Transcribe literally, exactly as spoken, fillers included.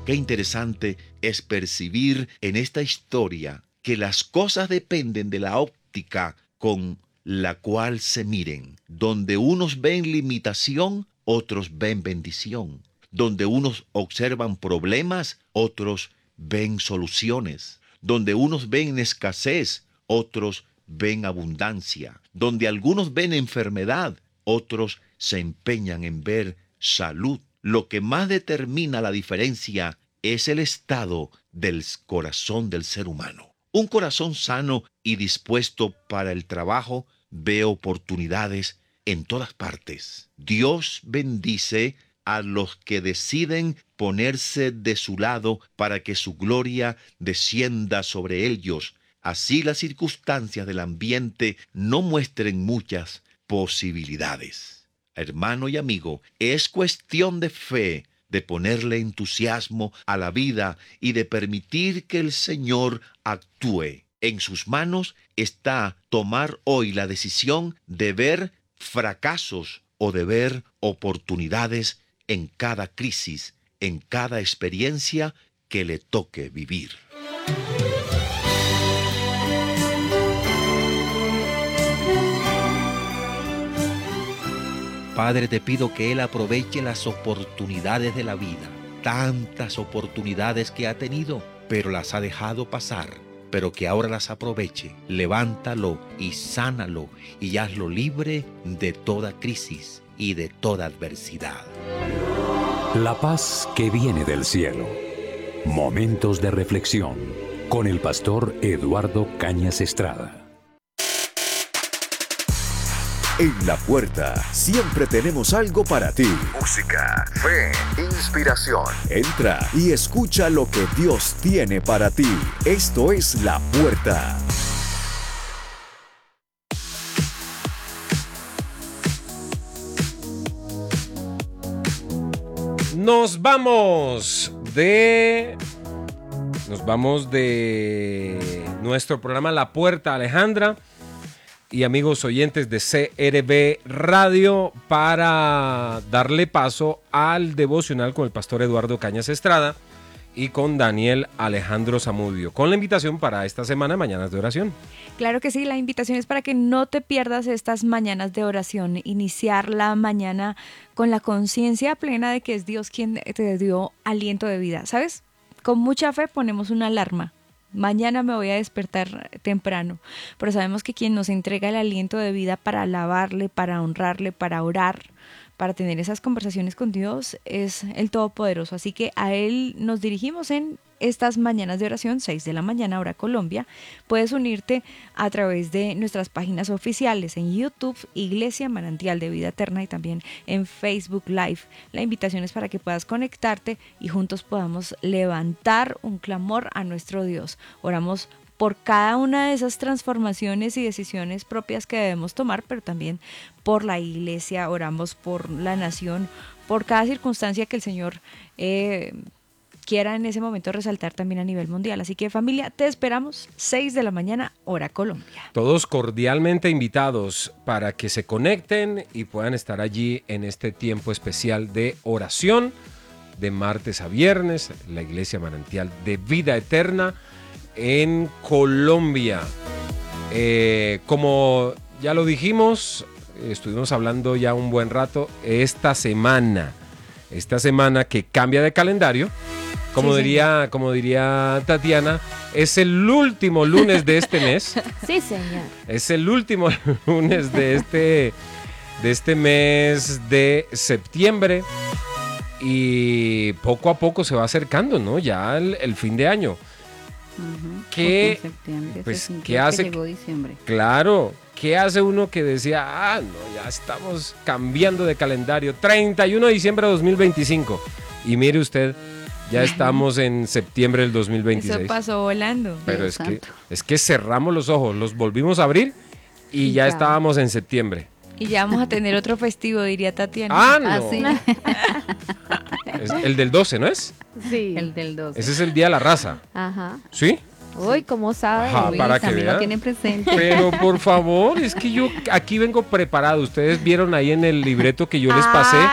qué interesante es percibir en esta historia que las cosas dependen de la óptica con la cual se miren. Donde unos ven limitación, otros ven bendición. Donde unos observan problemas, otros ven soluciones. Donde unos ven escasez, otros ven abundancia. Donde algunos ven enfermedad, otros se empeñan en ver salud. Lo que más determina la diferencia es el estado del corazón del ser humano. Un corazón sano y dispuesto para el trabajo ve oportunidades en todas partes. Dios bendice a los que deciden ponerse de su lado para que su gloria descienda sobre ellos. Así las circunstancias del ambiente no muestren muchas posibilidades. Hermano y amigo, es cuestión de fe, de ponerle entusiasmo a la vida y de permitir que el Señor actúe. En sus manos está tomar hoy la decisión de ver fracasos o de ver oportunidades en cada crisis, en cada experiencia que le toque vivir. Padre, te pido que Él aproveche las oportunidades de la vida, tantas oportunidades que ha tenido, pero las ha dejado pasar, pero que ahora las aproveche. Levántalo y sánalo y hazlo libre de toda crisis y de toda adversidad. La paz que viene del cielo. Momentos de reflexión con el pastor Eduardo Cañas Estrada. En La Puerta siempre tenemos algo para ti. Música, fe, inspiración. Entra y escucha lo que Dios tiene para ti. Esto es La Puerta. Nos vamos de... Nos vamos de nuestro programa La Puerta, Alejandra y amigos oyentes de C R B Radio, para darle paso al devocional con el pastor Eduardo Cañas Estrada y con Daniel Alejandro Zamudio, con la invitación para esta semana, Mañanas de Oración. Claro que sí, la invitación es para que no te pierdas estas mañanas de oración, iniciar la mañana con la conciencia plena de que es Dios quien te dio aliento de vida, ¿sabes? Con mucha fe ponemos una alarma. Mañana me voy a despertar temprano, pero sabemos que quien nos entrega el aliento de vida para alabarle, para honrarle, para orar, para tener esas conversaciones con Dios es el Todopoderoso. Así que a Él nos dirigimos en estas mañanas de oración, seis de la mañana, hora Colombia. Puedes unirte a través de nuestras páginas oficiales en YouTube, Iglesia Manantial de Vida Eterna, y también en Facebook Live. La invitación es para que puedas conectarte y juntos podamos levantar un clamor a nuestro Dios. Oramos por cada una de esas transformaciones y decisiones propias que debemos tomar, pero también por la iglesia, oramos por la nación, por cada circunstancia que el Señor eh, quiera en ese momento resaltar también a nivel mundial. Así que, familia, te esperamos seis de la mañana, hora Colombia. Todos cordialmente invitados para que se conecten y puedan estar allí en este tiempo especial de oración, de martes a viernes, la Iglesia Manantial de Vida Eterna en Colombia. Eh, como ya lo dijimos, estuvimos hablando ya un buen rato, esta semana, esta semana que cambia de calendario, como, sí, diría, como diría Tatiana, es el último lunes de este mes. Sí, señor. Es el último lunes de este, de este mes de septiembre y poco a poco se va acercando, ¿no? Ya el, el fin de año. Uh-huh. ¿Qué, septiembre, pues, ¿qué hace? Que llegó diciembre. Claro, ¿qué hace uno que decía, ah, no, ya estamos cambiando de calendario, treinta y uno de diciembre de dos mil veinticinco? Y mire usted, ya estamos en septiembre del dos mil veintiséis. Eso pasó volando. Pero es que, es que cerramos los ojos, los volvimos a abrir y, y ya, ya estábamos en septiembre. Y ya vamos a tener otro festivo, diría Tatiana. Ah, no. ¿Ah, sí? Es el del doce, ¿no es? Sí, el del doce. Ese es el Día de la Raza. Ajá. ¿Sí? Uy, ¿cómo sabe? Ajá, Uy, para que también vean. lo tienen presente. Pero por favor, es que yo aquí vengo preparado. Ustedes vieron ahí en el libreto que yo les pasé.